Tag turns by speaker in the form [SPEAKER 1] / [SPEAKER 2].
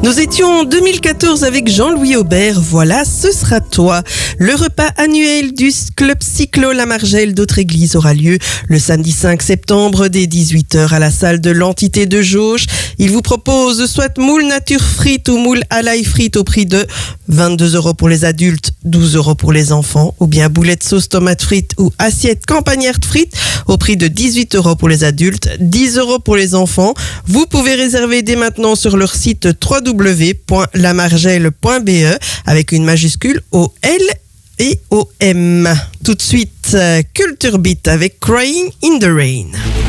[SPEAKER 1] Nous étions en 2014 avec Jean-Louis Aubert. Voilà, ce sera toi. Le repas annuel du Club Cyclo La Margelle d'Autre-Église aura lieu le samedi 5 septembre dès 18h à la salle de l'entité de jauge. Il vous propose soit moule nature frites ou moule à l'ail frites au prix de 22 € pour les adultes, 12 € pour les enfants, ou bien boulettes sauce tomate frites ou assiette campagnard frites au prix de 18 € pour les adultes, 10 € pour les enfants. Vous pouvez réserver dès maintenant sur leur site www.lamargelle.be avec une majuscule O L et O M. Tout de suite, Culture Beat avec Crying in the Rain.